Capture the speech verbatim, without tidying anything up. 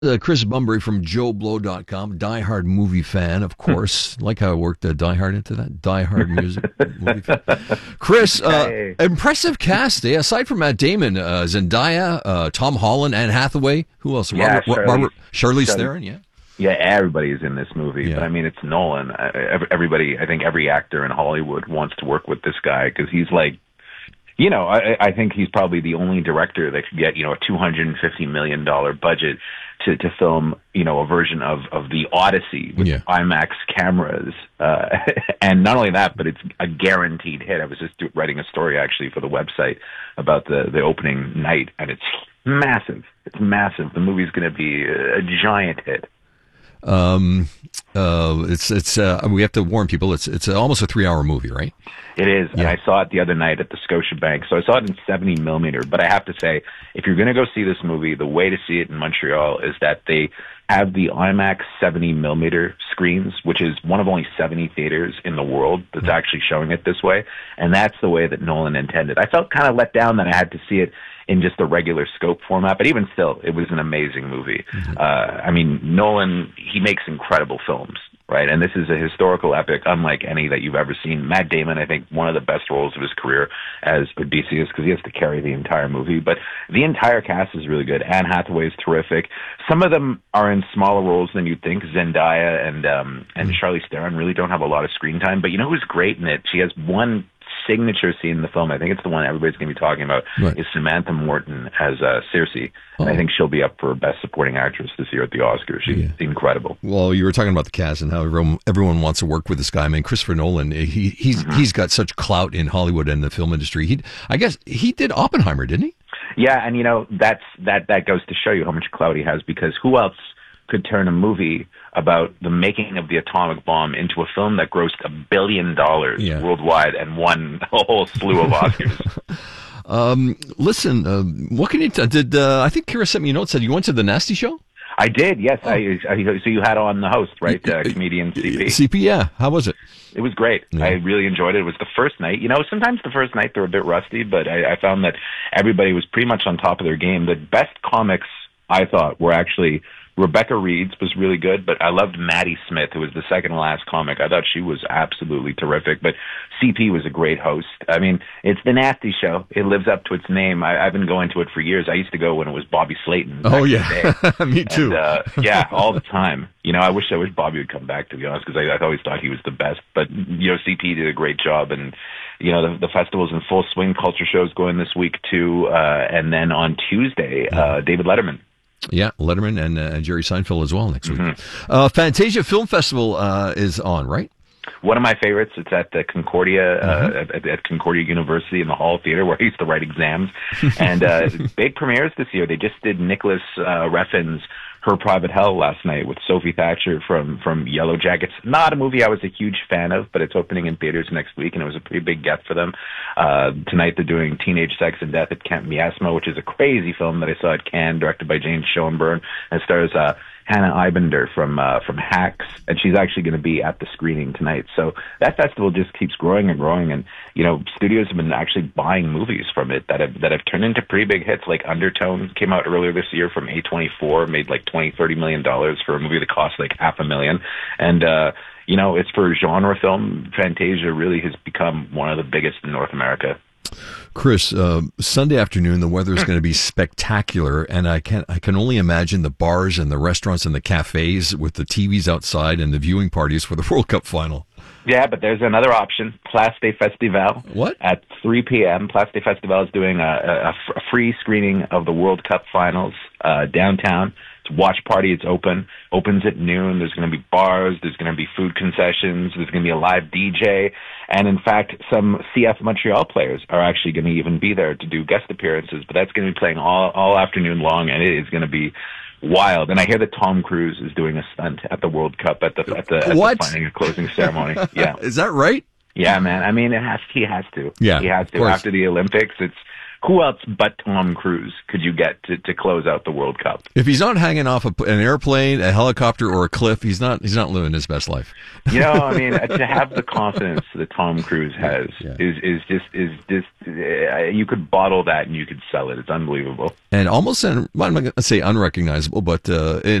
Uh, Chris Bunbury from Joe Blow dot com, diehard movie fan, of course. Like how I worked uh, Die Hard into that. Diehard music movie fan. Chris, uh, Hey. impressive cast, eh? Aside from Matt Damon, uh, Zendaya, uh, Tom Holland, Anne Hathaway. Who else? Yeah, Robert, Charlize- Robert, Charlize Charlize- Theron, yeah. Yeah, everybody's in this movie, Yeah. but I mean, it's Nolan. I- ev- Everybody, I think every actor in Hollywood wants to work with this guy because he's like, you know, I, I think he's probably the only director that could get, you know, a two hundred fifty million dollars budget to, to film, you know, a version of, of the Odyssey with Yeah. IMAX cameras. Uh, and not only that, but it's a guaranteed hit. I was just do, writing a story actually for the website about the, the opening night, and it's massive. It's massive. The movie's going to be a, a giant hit. Um, uh, it's it's. Uh, we have to warn people. It's it's almost a three-hour movie, right? It is, and Yeah. I saw it the other night at the Scotiabank. So I saw it in seventy millimeter. But I have to say, if you're going to go see this movie, the way to see it in Montreal is that they have the IMAX seventy millimeter screens, which is one of only seventy theaters in the world that's actually showing it this way. And that's the way that Nolan intended. I felt kind of let down that I had to see it in just the regular scope format, but even still, it was an amazing movie. Uh, I mean, Nolan, he makes incredible films, right? And this is a historical epic unlike any that you've ever seen. Matt Damon, I think, one of the best roles of his career as Odysseus, because he has to carry the entire movie. But the entire cast is really good. Anne Hathaway is terrific. Some of them are in smaller roles than you'd think. Zendaya and um, and Charlize Theron really don't have a lot of screen time. But you know who's great in it? She has one signature scene in the film. I think it's the one everybody's going to be talking about. Right. Is Samantha Morton as uh, Circe. Oh. And I think she'll be up for Best Supporting Actress this year at the Oscars. She's Yeah. incredible. Well, you were talking about the cast and how everyone, everyone wants to work with this guy. I mean, Christopher Nolan, he he's Mm-hmm. he's got such clout in Hollywood and the film industry. He, I guess, he did Oppenheimer, didn't he? Yeah, and you know that's that that goes to show you how much clout he has, because who else could turn a movie about the making of the atomic bomb into a film that grossed a billion dollars Yeah. worldwide and won a whole slew of Oscars? Um, listen, uh, what can you t- did? Uh, I think Kira sent me a note. Said you went to the Nasty Show. I did, yes. I, I so you had on the host, right? Uh, comedian C P. C P, yeah. How was it? It was great. Yeah. I really enjoyed it. It was the first night. You know, sometimes the first night they're a bit rusty, but I, I found that everybody was pretty much on top of their game. The best comics, I thought, were actually Rebecca Reeds was really good, but I loved Maddie Smith, who was the second to last comic. I thought she was absolutely terrific. But C P was a great host. I mean, it's the Nasty Show. It lives up to its name. I, I've been going to it for years. I used to go when it was Bobby Slayton. back Oh in the yeah, day. me too. And, uh, yeah, all the time. You know, I wish I wish Bobby would come back, to be honest, because I, I always thought he was the best. But you know, C P did a great job, and you know, the, the festival's in full swing. Culture shows going this week too, uh, and then on Tuesday, uh, David Letterman. Yeah, Letterman and uh, Jerry Seinfeld as well next week. Mm-hmm. Uh, Fantasia Film Festival uh, is on, right? One of my favorites. It's at the Concordia, Mm-hmm. uh, at, at Concordia University in the Hall Theater, where I used to write exams. And uh, big premieres this year. They just did Nicholas uh, Refn's Her Private Hell last night with Sophie Thatcher from from Yellow Jackets. Not a movie I was a huge fan of, but it's opening in theaters next week, and it was a pretty big get for them. Uh, tonight they're doing Teenage Sex and Death at Camp Miasma, which is a crazy film that I saw at Cannes, directed by Jane Schoenberg, and it stars uh, Hannah Eibender from uh, from Hacks, and she's actually going to be at the screening tonight. So that festival just keeps growing and growing, and you know, studios have been actually buying movies from it that have that have turned into pretty big hits. Like Undertone came out earlier this year from A twenty-four, made like twenty, thirty million dollars for a movie that cost like half a million, and uh, you know, it's for genre film. Fantasia really has become one of the biggest in North America. Chris, uh, Sunday afternoon, the weather is going to be spectacular, and I can I can only imagine the bars and the restaurants and the cafes with the T Vs outside and the viewing parties for the World Cup final. Yeah, but there's another option, Place des Festivals. What? At three p.m., Place des Festivals is doing a, a, a free screening of the World Cup finals uh, downtown. It's a watch party. It's open. Opens at noon. There's going to be bars. There's going to be food concessions. There's going to be a live D J. And, in fact, some C F Montreal players are actually going to even be there to do guest appearances. But that's going to be playing all, all afternoon long, and it is going to be wild. And I hear that Tom Cruise is doing a stunt at the World Cup at the at the, at What? the final closing ceremony. Yeah. Is that right? Yeah, man. I mean, it has. He has to. Yeah, he has of to. course. After the Olympics, it's who else but Tom Cruise could you get to, to close out the World Cup? If he's not hanging off a, an airplane, a helicopter, or a cliff, he's not he's not living his best life. You know, I mean, to have the confidence that Tom Cruise has yeah. is is just is just uh, you could bottle that and you could sell it. It's unbelievable. And almost, un, I'm not going to say unrecognizable, but uh,